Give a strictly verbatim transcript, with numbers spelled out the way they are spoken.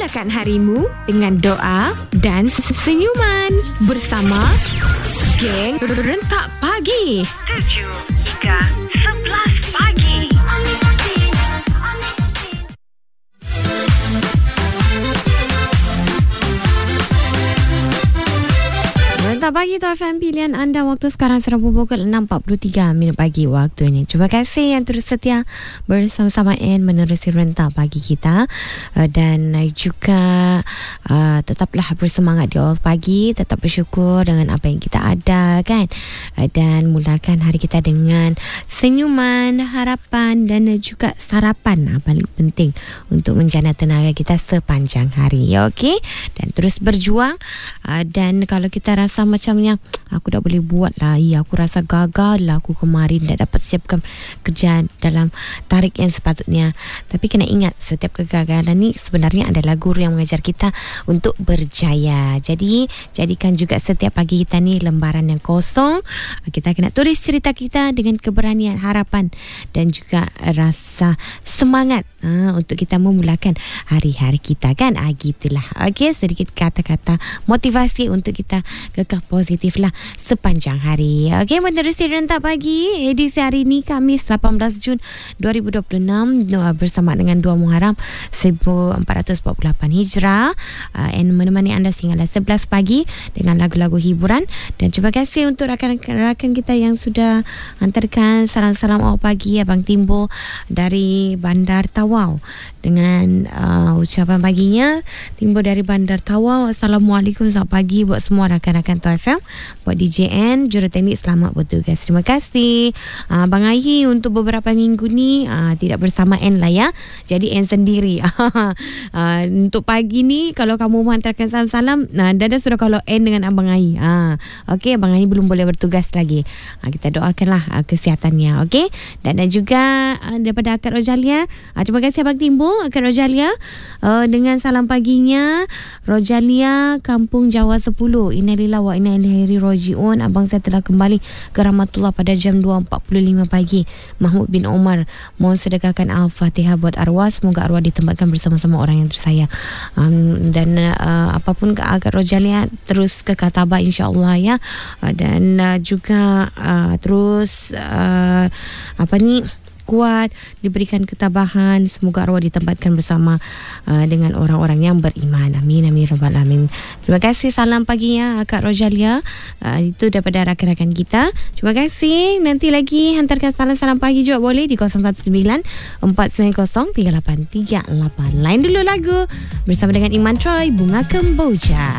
Mulakan harimu dengan doa dan senyuman bersama Geng Rentak Pagi. tujuh hingga sebelas pagi. Rentak Pagi tu F M pilihan anda. Waktu sekarang serbu pukul enam empat puluh tiga minit pagi waktunya. Terima kasih yang terus setia bersama-sama N menerusi Rentak Pagi kita. uh, Dan juga uh, tetaplah bersemangat di awal pagi. Tetap bersyukur dengan apa yang kita ada kan. uh, Dan mulakan hari kita dengan senyuman, harapan dan juga sarapan. uh, Paling penting untuk menjana tenaga kita sepanjang hari. Okey. Dan terus berjuang. uh, Dan kalau kita rasa macamnya aku dah boleh buat lah, ya, aku rasa gagal lah aku kemarin tak dapat siapkan kerja dalam tarikh yang sepatutnya. Tapi kena ingat, setiap kegagalan ni sebenarnya adalah guru yang mengajar kita untuk berjaya. Jadi jadikan juga setiap pagi kita ni lembaran yang kosong. Kita kena tulis cerita kita dengan keberanian, harapan dan juga rasa semangat ha, untuk kita memulakan hari-hari kita kan. Ah, gitulah. Okey, sedikit kata-kata motivasi untuk kita kekal positif lah sepanjang hari. Okey, menerusi Rentak Pagi edisi hari ini Khamis lapan belas Jun dua ribu dua puluh enam bersama dengan dua Muharram seribu empat ratus empat puluh lapan Hijrah. uh, and menemani anda sehinggalah sebelas pagi dengan lagu-lagu hiburan. Dan terima kasih untuk rakan-rakan kita yang sudah hantarkan salam-salam awal pagi. Abang Timbo dari Bandar Tawau dengan uh, ucapan paginya. Timbo dari Bandar Tawau, Assalamualaikum, selamat pagi buat semua rakan-rakan T F M, buat D J N, juruteknik, selamat bertugas. Terima kasih. uh, Abang Ayi untuk beberapa minggu ni uh, tidak bersama N lah ya, jadi N sendiri. uh, Untuk pagi ni kalau kamu mau hantarkan salam-salam, uh, Dada sudah kalau N dengan Abang Ayi. uh, Okey, Abang Ayi belum boleh bertugas lagi. uh, Kita doakanlah uh, kesihatannya. Okey. Dan, dan juga uh, daripada Akad Rojalia, uh, terima kasih Abang Timbo Akad Rojalia uh, dengan salam paginya. Rojalia Kampung Jawa sepuluh, innalillahi wa inna ilaihi rajiun. Abang saya telah kembali ke rahmatullah pada jam dua empat puluh lima pagi. Mahmud bin Omar, mohon sedekahkan Al-Fatihah buat arwah, semoga arwah ditempatkan bersama-sama orang yang tersayang. um, Dan uh, apapun ke Akad Rojalia, terus ke Katabah insya-Allah ya. uh, Dan uh, juga uh, terus uh, apa ni kuat, diberikan ketabahan, semoga arwah ditempatkan bersama uh, dengan orang-orang yang beriman. Amin amin rabbal alamin. Terima kasih, salam paginya Akak Rojalia. Uh, itu daripada rakan-rakan kita. Terima kasih. Nanti lagi hantarkan salam-salam pagi juga boleh di kosong satu sembilan empat sembilan kosong tiga lapan tiga lapan. Lain dulu lagu bersama dengan Iman Troy, Bunga Kemboja.